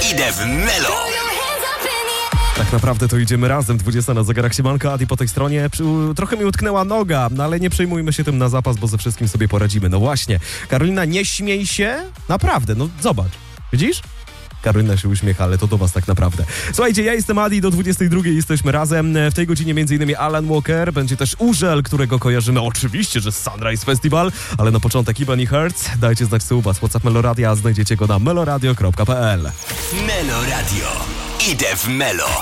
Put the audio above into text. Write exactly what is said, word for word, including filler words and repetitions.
Idę w Melo. Tak naprawdę to idziemy razem. dwudziesta na zegarach. Siemanko, Adi po tej stronie. Przy, trochę mi utknęła noga, no ale nie przejmujmy się tym na zapas, bo ze wszystkim sobie poradzimy. No właśnie. Karolina, nie śmiej się. Naprawdę, no zobacz. Widzisz? Karolina się uśmiecha, ale to do was tak naprawdę. Słuchajcie, ja jestem Adi, do dwudziestej drugiej jesteśmy razem. W tej godzinie między innymi Alan Walker, będzie też Urzel, którego kojarzymy oczywiście, że z Sunrise Festival, ale na początek Ebony Hertz. Dajcie znać suba z WhatsApp Meloradia, znajdziecie go na meloradio kropka p l. Melo Radio. Idę w Melo.